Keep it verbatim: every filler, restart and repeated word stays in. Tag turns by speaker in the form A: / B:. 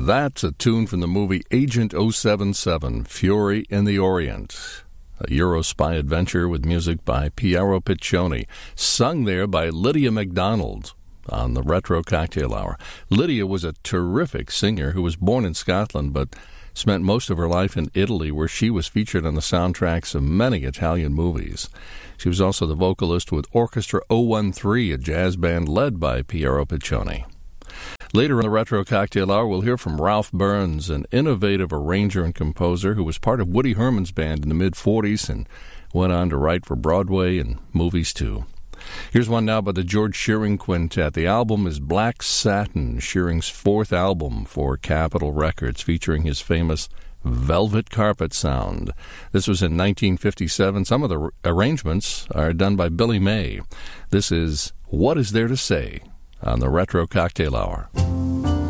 A: That's a tune from the movie Agent oh seven seven, Fury in the Orient, a Euro spy adventure with music by Piero Piccioni, sung there by Lydia McDonald on the Retro Cocktail Hour. Lydia was a terrific singer who was born in Scotland but spent most of her life in Italy, where she was featured on the soundtracks of many Italian movies. She was also the vocalist with Orchestra oh one three, a jazz band led by Piero Piccioni. Later in the Retro Cocktail Hour, we'll hear from Ralph Burns, an innovative arranger and composer who was part of Woody Herman's band in the mid-forties and went on to write for Broadway and movies too. Here's one now by the George Shearing Quintet. The album is Black Satin, Shearing's fourth album for Capitol Records, featuring his famous Velvet Carpet sound. This was in nineteen fifty-seven. Some of the arrangements are done by Billy May. This is What Is There to Say on the Retro Cocktail Hour.